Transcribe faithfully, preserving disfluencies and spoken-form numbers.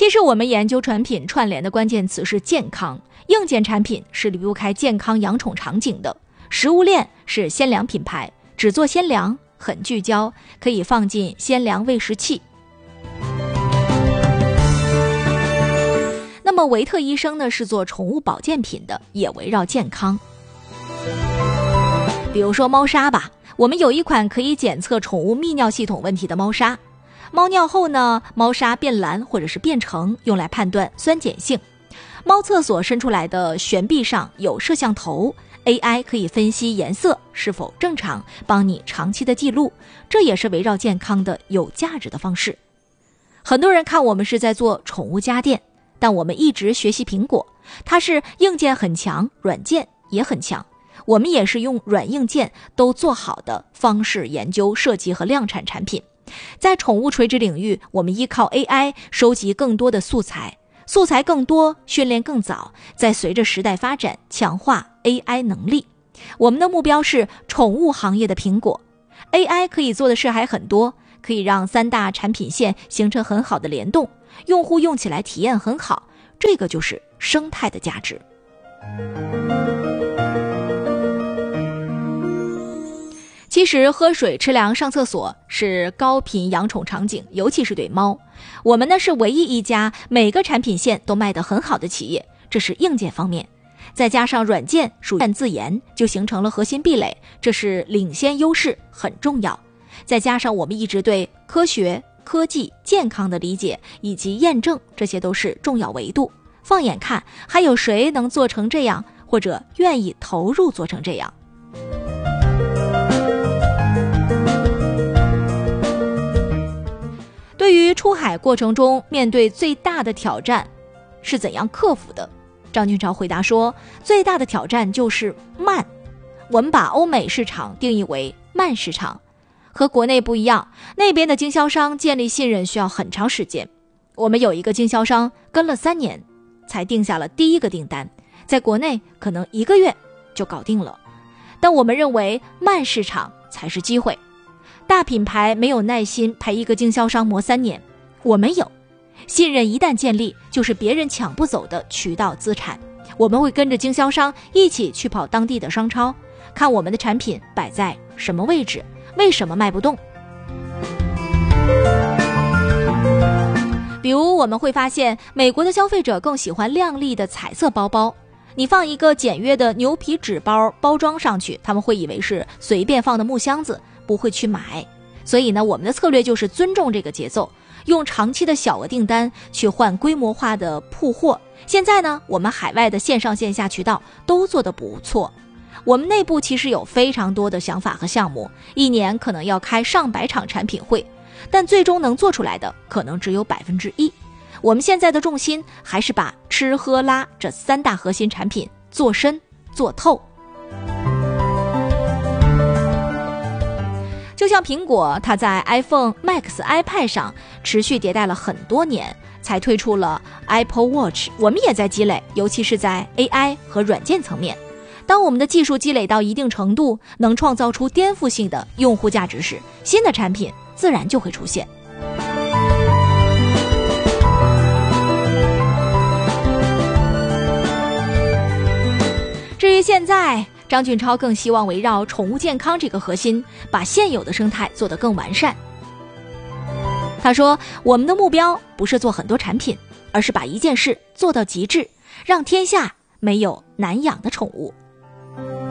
其实我们研究产品串联的关键词是健康，硬件产品是离不开健康养宠场景的，食物链是鲜粮品牌，只做鲜粮，很聚焦，可以放进鲜粮喂食器。那么维特医生呢，是做宠物保健品的，也围绕健康。比如说猫砂吧，我们有一款可以检测宠物泌尿系统问题的猫砂，猫尿后呢，猫砂变蓝或者是变橙，用来判断酸碱性。猫厕所伸出来的悬臂上有摄像头， A I 可以分析颜色是否正常，帮你长期的记录，这也是围绕健康的有价值的方式。很多人看我们是在做宠物家电，但我们一直学习苹果，它是硬件很强，软件也很强，我们也是用软硬件都做好的方式研究设计和量产产品。在宠物垂直领域，我们依靠 A I 收集更多的素材，素材更多，训练更早，再随着时代发展强化 A I 能力。我们的目标是宠物行业的苹果。 A I 可以做的事还很多，可以让三大产品线形成很好的联动，用户用起来体验很好，这个就是生态的价值。其实喝水、吃粮、上厕所是高频养宠场景，尤其是对猫。我们呢是唯一一家每个产品线都卖得很好的企业，这是硬件方面。再加上软件属于自研，就形成了核心壁垒，这是领先优势，很重要。再加上我们一直对科学、科技、健康的理解以及验证，这些都是重要维度。放眼看，还有谁能做成这样，或者愿意投入做成这样？对于出海过程中面对最大的挑战是怎样克服的？张俊超回答说，最大的挑战就是慢。我们把欧美市场定义为慢市场，和国内不一样，那边的经销商建立信任需要很长时间。我们有一个经销商跟了三年才定下了第一个订单，在国内可能一个月就搞定了。但我们认为慢市场才是机会。大品牌没有耐心陪一个经销商磨三年，我们有。信任一旦建立，就是别人抢不走的渠道资产。我们会跟着经销商一起去跑当地的商超，看我们的产品摆在什么位置，为什么卖不动。比如我们会发现，美国的消费者更喜欢亮丽的彩色包包，你放一个简约的牛皮纸包包装上去，他们会以为是随便放的木箱子，不会去买。所以呢，我们的策略就是尊重这个节奏，用长期的小额订单去换规模化的铺货。现在呢，我们海外的线上线下渠道都做得不错。我们内部其实有非常多的想法和项目，一年可能要开上百场产品会，但最终能做出来的可能只有百分之一。我们现在的重心还是把吃喝拉这三大核心产品做深做透。就像苹果，它在 iPhone、Max、iPad 上持续迭代了很多年，才推出了 Apple Watch。我们也在积累，尤其是在 A I 和软件层面。当我们的技术积累到一定程度，能创造出颠覆性的用户价值时，新的产品自然就会出现。至于现在，张俊超更希望围绕宠物健康这个核心，把现有的生态做得更完善。他说，我们的目标不是做很多产品，而是把一件事做到极致，让天下没有难养的宠物。